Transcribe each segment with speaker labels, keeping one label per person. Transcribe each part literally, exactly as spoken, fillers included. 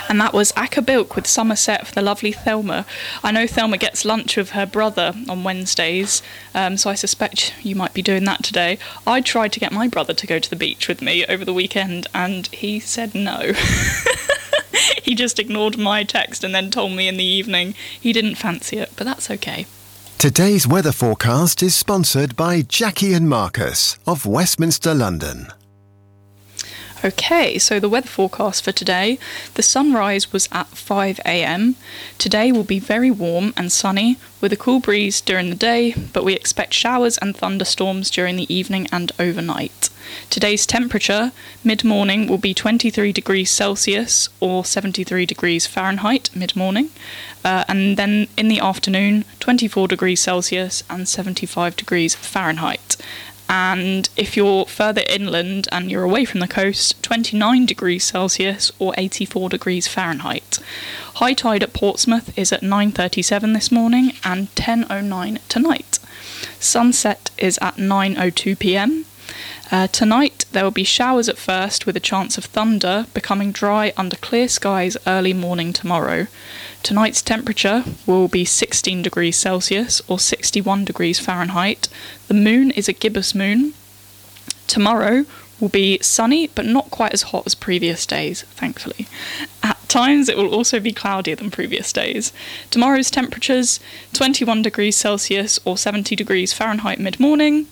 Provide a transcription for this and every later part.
Speaker 1: And that was Acker-Bilk with Somerset for the lovely Thelma. I know Thelma gets lunch with her brother on Wednesdays, um, so I suspect you might be doing that today. I tried to get my brother to go to the beach with me over the weekend, and he said no. He just ignored my text and then told me in the evening he didn't fancy it, but that's okay.
Speaker 2: Today's weather forecast is sponsored by Jackie and Marcus of Westminster, London.
Speaker 1: Okay, so the weather forecast for today. The sunrise was at five a m. Today will be very warm and sunny with a cool breeze during the day, but we expect showers and thunderstorms during the evening and overnight. Today's temperature, mid-morning, will be twenty-three degrees Celsius or seventy-three degrees Fahrenheit mid-morning, uh, and then in the afternoon, twenty-four degrees Celsius and seventy-five degrees Fahrenheit. And if you're further inland and you're away from the coast, twenty-nine degrees Celsius or eighty-four degrees Fahrenheit. High tide at Portsmouth is at nine thirty-seven this morning and ten oh nine tonight. Sunset is at nine oh two p m. Uh, tonight there will be showers at first with a chance of thunder, becoming dry under clear skies early morning tomorrow. Tonight's temperature will be sixteen degrees Celsius or sixty-one degrees Fahrenheit. The moon is a gibbous moon. Tomorrow will be sunny but not quite as hot as previous days, thankfully. At times it will also be cloudier than previous days. Tomorrow's temperatures, twenty-one degrees Celsius or seventy degrees Fahrenheit mid-morning,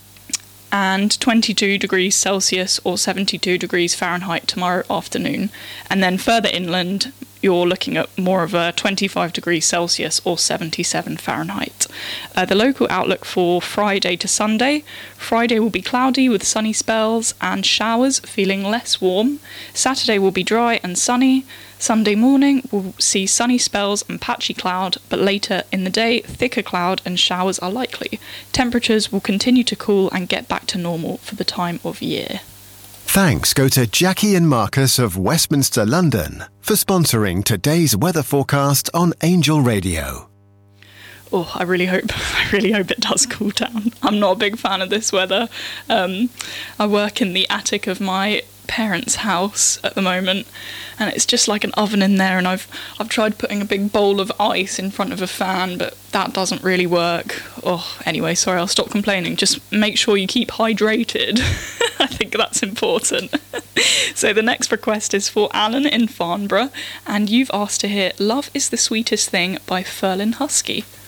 Speaker 1: and twenty-two degrees Celsius or seventy-two degrees Fahrenheit tomorrow afternoon. And then further inland, you're looking at more of a twenty-five degrees Celsius or seventy-seven Fahrenheit. Uh, the local outlook for Friday to Sunday. Friday will be cloudy with sunny spells and showers, feeling less warm. Saturday will be dry and sunny. Sunday morning we'll see sunny spells and patchy cloud, but later in the day, thicker cloud and showers are likely. Temperatures will continue to cool and get back to normal for the time of year.
Speaker 2: Thanks go to Jackie and Marcus of Westminster, London, for sponsoring today's weather forecast on Angel Radio.
Speaker 1: Oh, I really hope, I really hope it does cool down. I'm not a big fan of this weather. Um, I work in the attic of my parents' house at the moment, and it's just like an oven in there, and I've I've tried putting a big bowl of ice in front of a fan, but that doesn't really work. Oh, anyway, sorry, I'll stop complaining. Just make sure you keep hydrated. I think that's important. So the next request is for Alan in Farnborough, and you've asked to hear Love is the Sweetest Thing by Ferlin Husky.